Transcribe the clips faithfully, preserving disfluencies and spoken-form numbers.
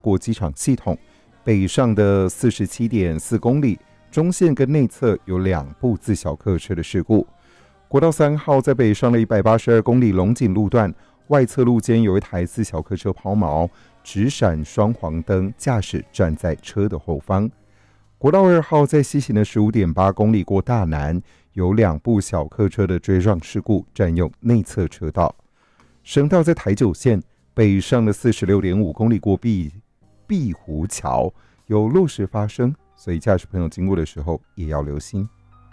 过机场系统，北上的 四十七点四公里，中线跟内侧有两部自小客车的事故。国道三号在北上的一百八十二公里龙井路段，外侧路肩有一台自小客车抛锚，直闪双黄灯，驾驶站在车的后方。国道二号在西行的 十五点八公里过大南，有两部小客车的追撞事故，占用内侧车道。省道在台九线北上的 四十六点五公里过碧碧湖桥，有落石发生，所以驾驶朋友经过的时候也要留心。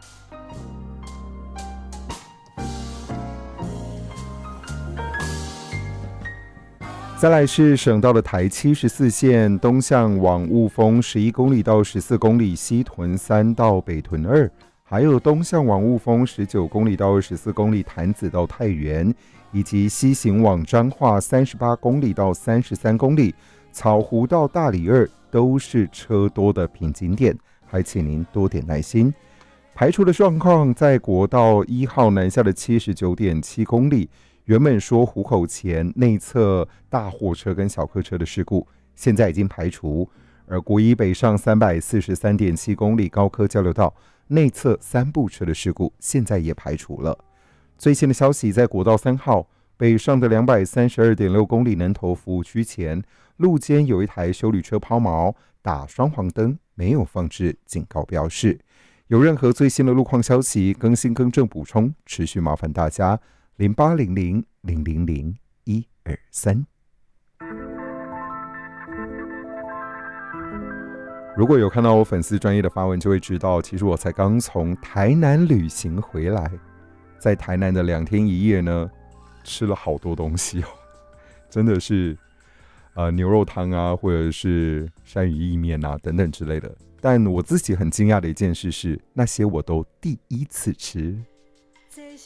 再来是省道的台七十四线东向往雾峰十一公里到十四公里，西屯三到北屯二，还有东向往雾峰十九公里到二十四公里，潭子到太原，以及西行往彰化三十八公里到三十三公里，草湖到大里二都是车多的瓶颈点，还请您多点耐心。排除的状况在国道一号南下的 七十九点七公里，原本说湖口前内侧大货车跟小客车的事故，现在已经排除。而国一北上 三百四十三点七公里高科交流道内侧三部车的事故，现在也排除了。最新的消息，在国道三号北上的 两百三十二点六公里南投服务区前，路肩有一台休旅车抛锚，打双黄灯，没有放置警告标示。有任何最新的路况消息更新更正补充，持续麻烦大家零八零零零零零一二三。如果有看到我粉丝专业的发文，就会知道，其实我才刚从台南旅行回来，在台南的两天一夜呢，吃了好多东西哦，真的是呃牛肉汤啊，或者是山芋意面啊等等之类的。但我自己很惊讶的一件事是，那些我都第一次吃。